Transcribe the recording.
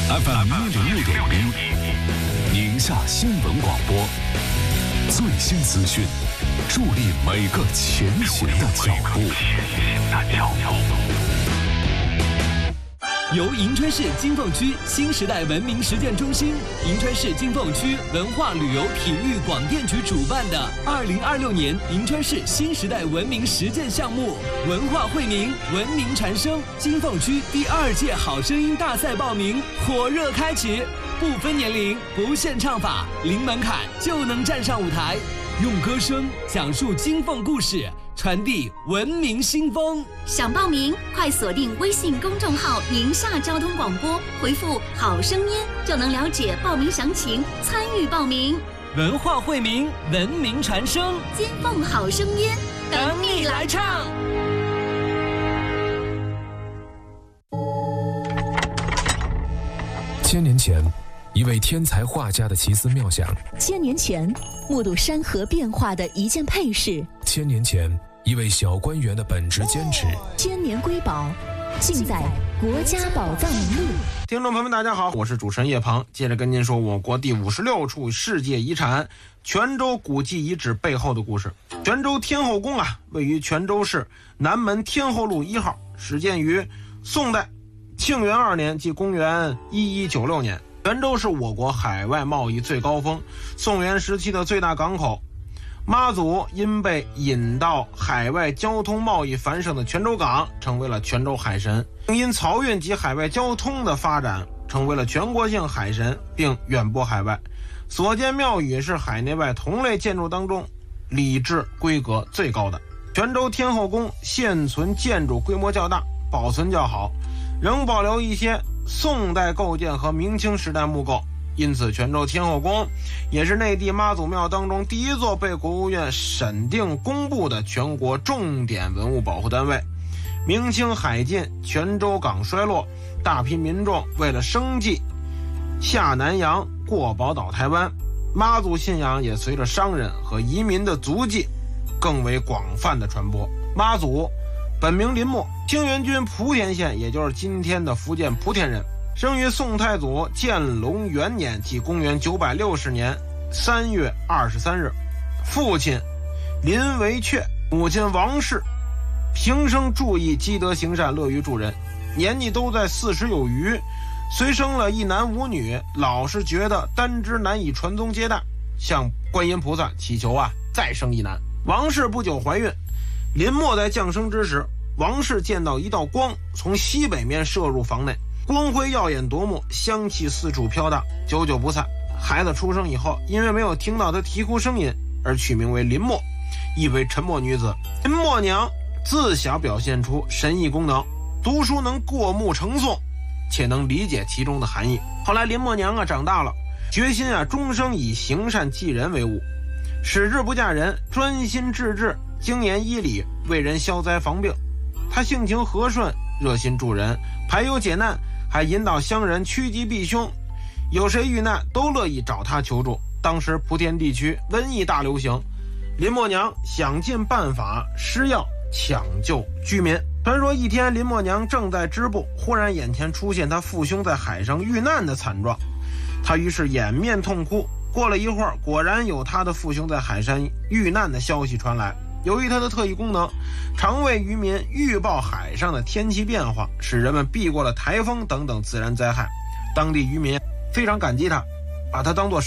FM106.1，宁夏新闻广播，最新资讯，助力每个前行的脚步。 由银川市金凤区新时代文明实践中心、银川市金凤区文化旅游体育广电局主办的2026年银川市新时代文明实践项目文化惠民、文明传声金凤区第2届好声音大赛报名火热开启，不分年龄，不限唱法，零门槛就能站上舞台，用歌声讲述金凤故事，传递文明新风。 想报名，快锁定微信公众号“宁夏交通广播”，回复“好声音”就能了解报名详情，参与报名。 文化惠民，文明传声， 金凤好声音， 等你来唱。 千年前，一位天才画家的奇思妙想； 千年前，目睹山河变化的一件配饰； 千年前，一位小官员的本职坚持。 千年瑰宝，尽在国家宝藏名录。 听众朋友们，大家好，我是主持人叶鹏，接着跟您说我国第56处世界遗产泉州古迹遗址背后的故事。泉州天后宫位于泉州市南门天后路1号，始建于宋代庆元2年，即公元1196年。泉州是我国海外贸易最高峰，宋元时期的最大港口。妈祖因被引到海外交通贸易繁盛的泉州港，成为了泉州海神，因漕运及海外交通的发展，成为了全国性海神，并远播海外。所建庙宇是海内外同类建筑当中礼制规格最高的。泉州天后宫现存建筑规模较大，保存较好，仍保留一些宋代构件和明清时代木构，因此泉州天后宫也是内地妈祖庙当中第一座被国务院审定公布的全国重点文物保护单位。明清海禁，泉州港衰落，大批民众为了生计下南洋过宝岛台湾，妈祖信仰也随着商人和移民的足迹更为广泛的传播。妈祖本名林默，清源郡莆田县，也就是今天的福建莆田人，生于宋太祖建隆元年，即公元960年3月23日。父亲林维阙，母亲王氏，平生注意积德行善，乐于助人，年纪都在40有余，虽生了1男5女，老是觉得单枝难以传宗接代，向观音菩萨祈求再生1男。王氏不久怀孕，林默在降生之时，王氏见到一道光从西北面射入房内，光辉耀眼夺目，香气四处飘荡，久久不散。孩子出生以后，因为没有听到他啼哭声音，而取名为林默，意为沉默女子。林默娘自小表现出神异功能，读书能过目成诵，且能理解其中的含义。后来林默娘长大了，决心终生以行善济人为务，始至不嫁人，专心致志精研医理，为人消灾防病。他性情和顺，热心助人，排忧解难，还引导乡人趋吉避凶，有谁遇难都乐意找他求助。当时莆田地区瘟疫大流行，林默娘想尽办法施药抢救居民。传说一天林默娘正在织布，忽然眼前出现她父兄在海上遇难的惨状，她于是掩面痛哭。过了一会儿，果然有她的父兄在海上遇难的消息传来。由于它的特异功能，常为渔民预报海上的天气变化，使人们避过了台风等等自然灾害。当地渔民非常感激它，把它当作